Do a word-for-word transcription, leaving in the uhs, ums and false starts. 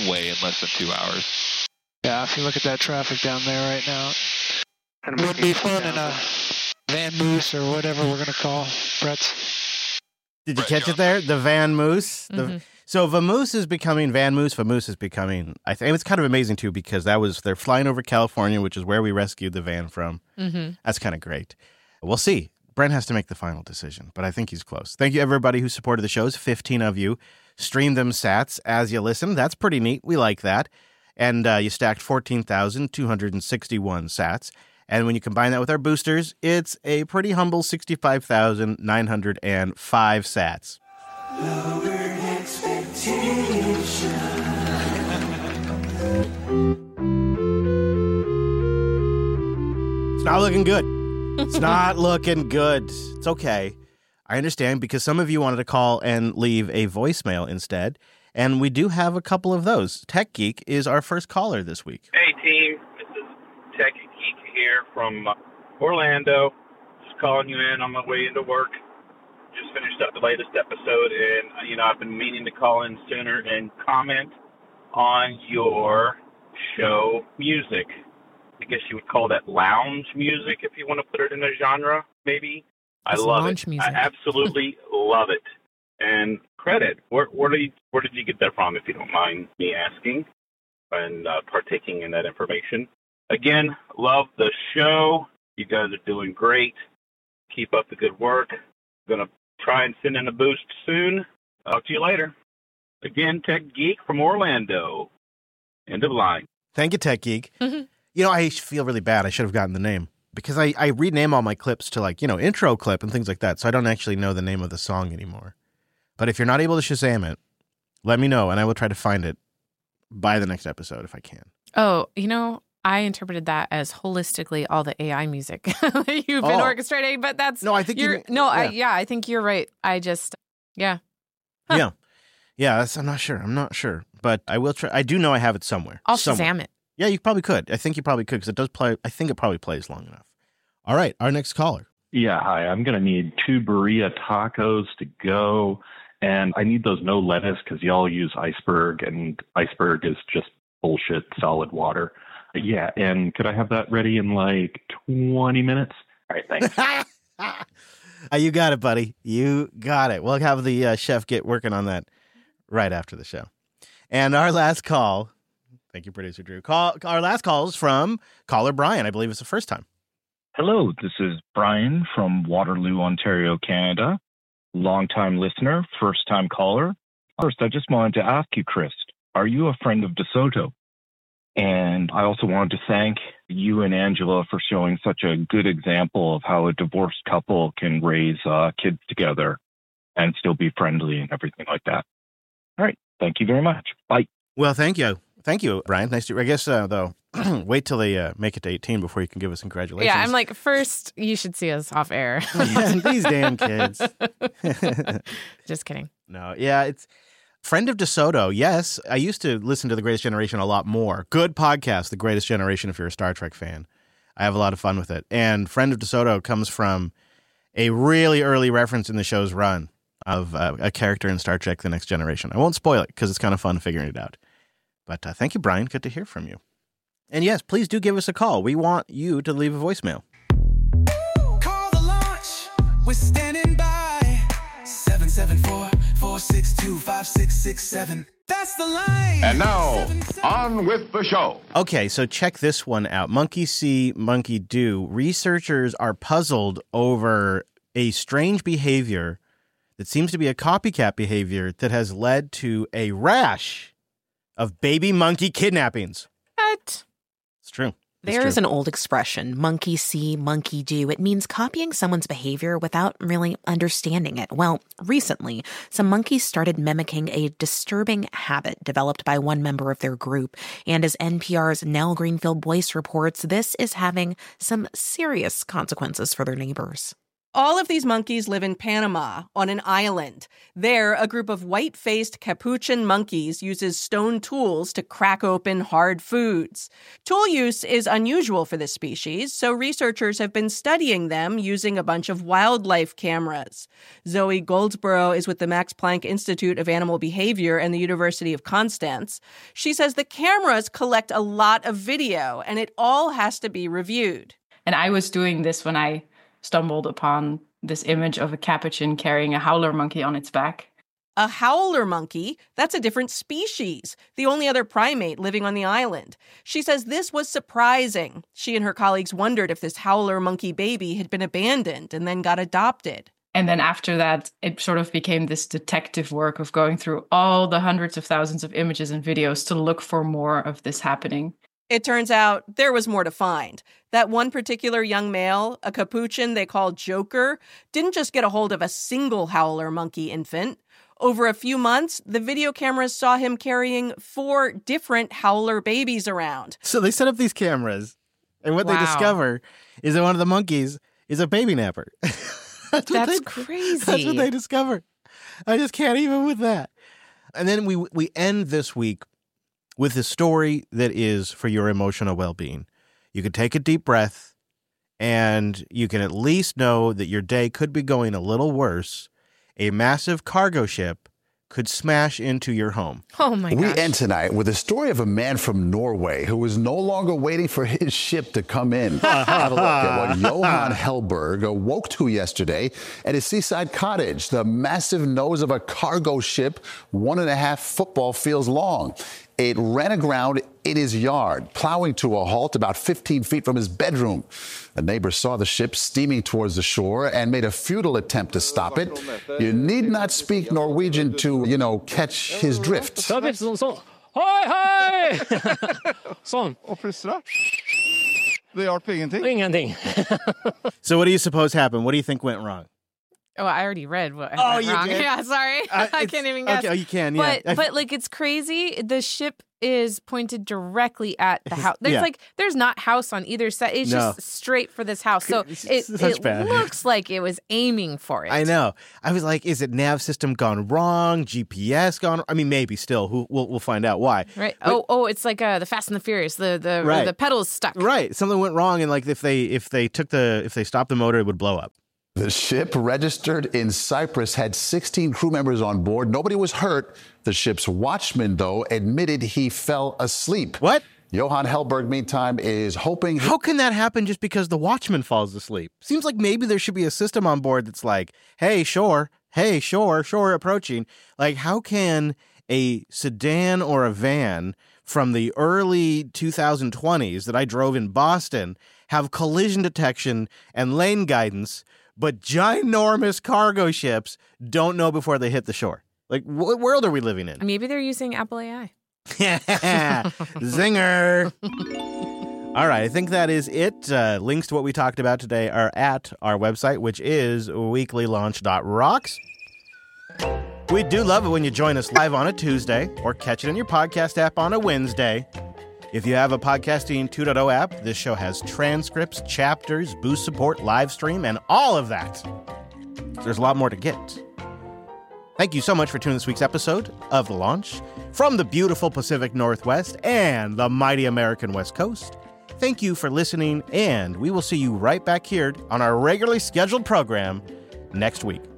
way in less than two hours. Yeah, if you look at that traffic down there right now, Kind it of would be fun in a Van Moose or whatever we're going to call Brett's. Did you Brett catch Johnson. it there? The Van Moose? The, Mhm. So Vamoose is becoming Van Moose. Vamoose is becoming, I think it's kind of amazing too, because that was, they're flying over California, which is where we rescued the van from. Mm-hmm. That's kind of great. We'll see. Brent has to make the final decision, but I think he's close. Thank you, everybody who supported the shows. fifteen of you. Stream them sats as you listen. That's pretty neat. We like that. And uh, you stacked fourteen thousand two hundred sixty-one sats. And when you combine that with our boosters, it's a pretty humble sixty-five thousand nine hundred five sats. It's not looking good. It's not looking good. It's okay. I understand, because some of you wanted to call and leave a voicemail instead, and we do have a couple of those. Tech Geek is our first caller this week. Hey, team. This is Tech Geek here from uh, Orlando. Just calling you in on my way into work. Just finished up the latest episode, and, uh, you know, I've been meaning to call in sooner and comment on your show music. I guess you would call that lounge music if you want to put it in a genre, maybe. I It's love lounge it. music. I absolutely love it. And credit. Where, where, did you, where did you get that from, if you don't mind me asking and uh, partaking in that information? Again, love the show. You guys are doing great. Keep up the good work. Going to try and send in a boost soon. Talk to you later. Again, Tech Geek from Orlando. End of line. Thank you, Tech Geek. Mhm. You know, I feel really bad. I should have gotten the name, because I, I rename all my clips to, like, you know, intro clip and things like that, so I don't actually know the name of the song anymore. But if you're not able to Shazam it, let me know, and I will try to find it by the next episode if I can. Oh, you know, I interpreted that as holistically all the A I music that you've been Oh. orchestrating, but that's No, I think you're you, no, I yeah. yeah, I think you're right. I just yeah. Huh. Yeah. Yeah, that's, I'm not sure. I'm not sure. But I will try. I do know I have it somewhere. I'll somewhere. Shazam it. Yeah, you probably could. I think you probably could, because it does play. I think it probably plays long enough. All right, our next caller. Yeah, hi. I'm going to need two burrito tacos to go, and I need those no lettuce because y'all use iceberg, and iceberg is just bullshit solid water. Yeah, and could I have that ready in like twenty minutes? All right, thanks. Uh, you got it, buddy. You got it. We'll have the uh, chef get working on that right after the show. And our last call, thank you, producer Drew. Call, our last call is from caller Brian. I believe it's the first time. Hello, this is Brian from Waterloo, Ontario, Canada. Longtime listener, first-time caller. First, I just wanted to ask you, Chris, are you a friend of DeSoto? And I also wanted to thank you and Angela for showing such a good example of how a divorced couple can raise uh, kids together and still be friendly and everything like that. All right. Thank you very much. Bye. Well, thank you. Thank you, Brian. Nice to, I guess, uh, though, wait till they uh, make it to eighteen before you can give us congratulations. Yeah, I'm like, first you should see us off air. Yeah, these damn kids. Just kidding. No, yeah, it's friend of DeSoto. Yes, I used to listen to The Greatest Generation a lot more. Good podcast, The Greatest Generation, if you're a Star Trek fan. I have a lot of fun with it. And friend of DeSoto comes from a really early reference in the show's run of uh, a character in Star Trek The Next Generation. I won't spoil it because it's kind of fun figuring it out. But uh, thank you, Brian. Good to hear from you. And yes, please do give us a call. We want you to leave a voicemail. Call the launch. We're standing by. seven seven four, four six two, five six six seven. That's the line. And now, on with the show. Okay, so check this one out. Monkey see, monkey do. Researchers are puzzled over a strange behavior that seems to be a copycat behavior that has led to a rash of baby monkey kidnappings. What? It's true. It's There is true. an old expression, monkey see, monkey do. It means copying someone's behavior without really understanding it. Well, recently, some monkeys started mimicking a disturbing habit developed by one member of their group. And as N P R's Nell Greenfield Boyce reports, this is having some serious consequences for their neighbors. All of these monkeys live in Panama, on an island. There, a group of white-faced capuchin monkeys uses stone tools to crack open hard foods. Tool use is unusual for this species, so researchers have been studying them using a bunch of wildlife cameras. Zoe Goldsborough is with the Max Planck Institute of Animal Behavior and the University of Constance. She says the cameras collect a lot of video, and it all has to be reviewed. And I was doing this when I stumbled upon this image of a capuchin carrying a howler monkey on its back. A howler monkey? That's a different species, the only other primate living on the island. She says this was surprising. She and her colleagues wondered if this howler monkey baby had been abandoned and then got adopted. And then after that, it sort of became this detective work of going through all the hundreds of thousands of images and videos to look for more of this happening. It turns out there was more to find. That one particular young male, a capuchin they called Joker, didn't just get a hold of a single howler monkey infant. Over a few months, the video cameras saw him carrying four different howler babies around. So they set up these cameras, and what Wow. they discover is that one of the monkeys is a baby napper. That's, what That's they, crazy. That's what they discover. I just can't even with that. And then we we end this week with a story that is for your emotional well-being. You can take a deep breath, and you can at least know that your day could be going a little worse. A massive cargo ship could smash into your home. Oh, my We gosh. end tonight with a story of a man from Norway who was no longer waiting for his ship to come in. Have a look at what Johan Hellberg awoke to yesterday at his seaside cottage, the massive nose of a cargo ship, one and a half football fields long. It ran aground in his yard, plowing to a halt about fifteen feet from his bedroom. A neighbor saw the ship steaming towards the shore and made a futile attempt to stop it. You need not speak Norwegian to, you know, catch his drift. Sånn. Hei, hei! Sånn. Og plutselig det hjalp ingenting. Ingenting. So what do you suppose happened? What do you think went wrong? Oh, I already read what Oh, went you wrong. did? Yeah, sorry. Uh, I it's- can't even guess. okay, oh, you can, yeah. But, but like, it's crazy. The ship is pointed directly at the house. There's Yeah. like, there's not house on either side. It's No. just straight for this house. So It's it, such it bad. looks like it was aiming for it. I know. I was like, is it nav system gone wrong? G P S gone? I mean, maybe still. Who we'll we'll find out why. Right. But- oh, oh, it's like uh, the Fast and the Furious. The the Right. the pedal's stuck. Right. Something went wrong, and like if they if they took the if they stopped the motor, it would blow up. The ship, registered in Cyprus, had sixteen crew members on board. Nobody was hurt. The ship's watchman, though, admitted he fell asleep. What? Johan Hellberg, meantime, is hoping... How can that happen just because the watchman falls asleep? Seems like maybe there should be a system on board that's like, hey, shore, hey, shore, shore approaching. Like, how can a sedan or a van from the early twenty twenties that I drove in Boston have collision detection and lane guidance, but ginormous cargo ships don't know before they hit the shore? Like, what world are we living in? Maybe they're using Apple A I. Zinger. All right, I think that is it. Uh, links to what we talked about today are at our website, which is weekly launch dot rocks. We do love it when you join us live on a Tuesday or catch it in your podcast app on a Wednesday. If you have a Podcasting two point oh app, this show has transcripts, chapters, boost support, live stream, and all of that. There's a lot more to get. Thank you so much for tuning this week's episode of The Launch. From the beautiful Pacific Northwest and the mighty American West Coast, thank you for listening, and we will see you right back here on our regularly scheduled program next week.